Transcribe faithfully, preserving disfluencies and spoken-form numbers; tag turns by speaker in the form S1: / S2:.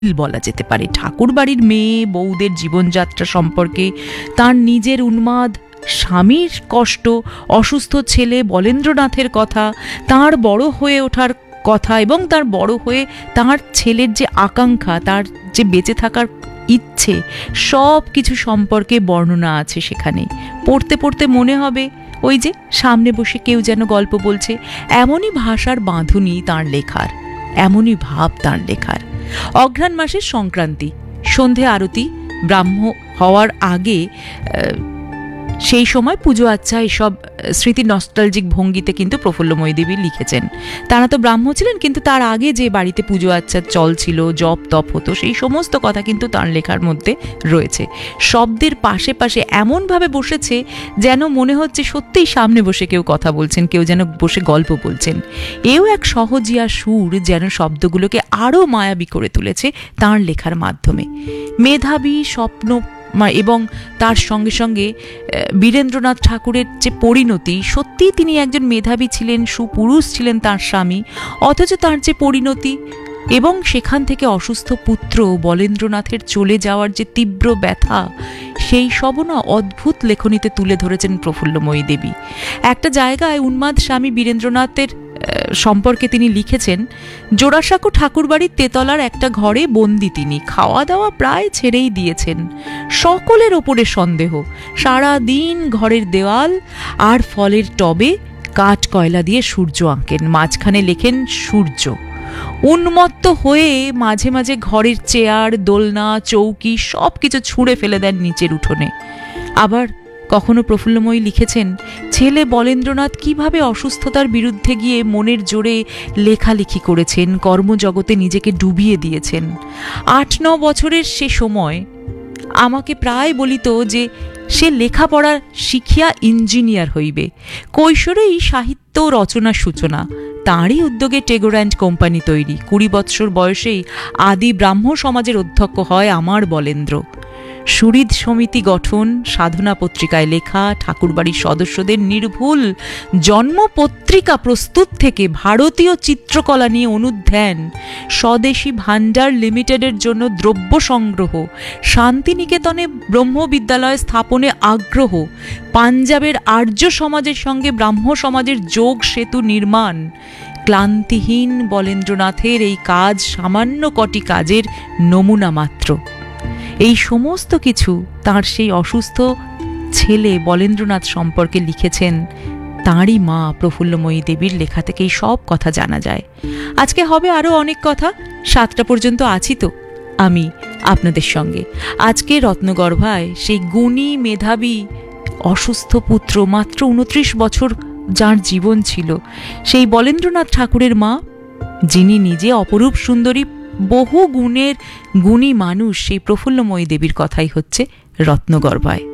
S1: বলা যেতে পারে। ঠাকুরবাড়ির মেয়ে বউদের জীবনযাত্রা সম্পর্কে, তার নিজের উন্মাদ স্বামীর কষ্ট, অসুস্থ ছেলে বলেন্দ্রনাথের কথা, তার বড় হয়ে ওঠার কথা এবং তার বড় হয়ে তার ছেলের যে আকাঙ্ক্ষা, তার যে বেঁচে থাকার ইচ্ছে, সব কিছু সম্পর্কে বর্ণনা আছে সেখানে। পড়তে পড়তে মনে হবে ওই যে সামনে বসে কেউ যেন গল্প বলছে। এমনই ভাষার বাঁধুনি তাঁর লেখার, এমনই ভাব তাঁর লেখার। অঘ্রাণ মাসের সংক্রান্তি, সন্ধে আরতি, ব্রাহ্ম হওয়ার আগে সেই সময় পুজো আচ্ছা এসব স্মৃতি নস্টালজিক ভঙ্গিতে কিন্তু প্রফুল্লময়ী দেবী লিখেছেন। তারা তো ব্রাহ্ম ছিলেন, কিন্তু তার আগে যে বাড়িতে পুজো আচ্ছার চল ছিল, জপ তপ হতো, সেই সমস্ত কথা কিন্তু তার লেখার মধ্যে রয়েছে। শব্দের পাশে পাশে এমনভাবে বসেছে যেন মনে হচ্ছে সত্যিই সামনে বসে কেউ কথা বলছেন, কেউ যেন বসে গল্প বলছেন। এও এক সহজিয়া সুর যেন শব্দগুলোকে আরও মায়াবী করে তুলেছে তার লেখার মাধ্যমে। মেধাবী স্বপ্ন এবং তার সঙ্গে সঙ্গে বীরেন্দ্রনাথ ঠাকুরের যে পরিণতি, সত্যিই তিনি একজন মেধাবী ছিলেন, সুপুরুষ ছিলেন তার স্বামী, অথচ তার যে পরিণতি এবং সেখান থেকে অসুস্থ পুত্র বলেন্দ্রনাথের চলে যাওয়ার যে তীব্র ব্যথা, সেই সবও না অদ্ভুত লেখনীতে তুলে ধরেছেন প্রফুল্লময়ী দেবী। একটা জায়গায় উন্মাদ স্বামী বীরেন্দ্রনাথের সম্পর্কে তিনি লিখেছেন, জোড়াসাঁকো ঠাকুরবাড়ির তেতলার একটা ঘরে বন্দি তিনি, খাওয়া দাওয়া প্রায় ছেড়েই দিয়েছেন, সকলের ওপরে সন্দেহ, সারা দিন ঘরের দেওয়াল আর ফলের টবে কাঠ কয়লা দিয়ে সূর্য আঁকেন, মাঝখানে লেখেন সূর্য। উন্মত্ত হয়ে মাঝে মাঝে ঘরের চেয়ার, দোলনা, চৌকি সব কিছু ছুঁড়ে ফেলে দেন নিচের উঠোনে। আবার কখনো প্রফুল্লময়ী লিখেছেন, ছেলে বলেন্দ্রনাথ কিভাবে অসুস্থতার বিরুদ্ধে গিয়ে মনের জোরে লেখালেখি করেছেন, কর্মজগতে নিজেকে ডুবিয়ে দিয়েছেন। আট ন বছরের সে সময় আমাকে প্রায় বলিত যে সে লেখাপড়া শিখিয়া ইঞ্জিনিয়ার হইবে। কৈশোরেই সাহিত্য রচনা সূচনা, তাঁরই উদ্যোগে টেগোর অ্যান্ড কোম্পানি তৈরি। কুড়ি বৎসর বয়সেই আদি ব্রাহ্ম সমাজের অধ্যক্ষ হয় আমার বলেন্দ্র। সুহৃদ সমিতি গঠন, সাধনা পত্রিকায় লেখা, ঠাকুরবাড়ির সদস্যদের নির্ভুল জন্মপত্রিকা প্রস্তুত থেকে ভারতীয় চিত্রকলা নিয়ে অনুধ্যান, স্বদেশী ভাণ্ডার লিমিটেডের জন্য দ্রব্য সংগ্রহ, শান্তিনিকেতনে ব্রহ্মবিদ্যালয় স্থাপনে আগ্রহ, পাঞ্জাবের আর্য সমাজের সঙ্গে ব্রাহ্ম সমাজের যোগ সেতু নির্মাণ, ক্লান্তিহীন বলেন্দ্রনাথের এই কাজ সামান্য কটি কাজের নমুনা মাত্র। এই সমস্ত কিছু তাঁর সেই অসুস্থ ছেলে বলেন্দ্রনাথ সম্পর্কে লিখেছেন তাঁরই মা প্রফুল্লময়ী দেবীর লেখা থেকেই সব কথা জানা যায়। আজকে হবে আরও অনেক কথা, সাতটা পর্যন্ত আছি তো আমি আপনাদের সঙ্গে। আজকে রত্নগর্ভায় সেই গুণী মেধাবী অসুস্থ পুত্র, মাত্র উনত্রিশ বছর যার জীবন ছিল, সেই বলেন্দ্রনাথ ঠাকুরের মা, যিনি নিজে অপরূপ সুন্দরী, বহু গুণের গুণী মানুষ, সেই প্রফুল্লময়ী দেবীর কথাই হচ্ছে রত্নগর্ভায়।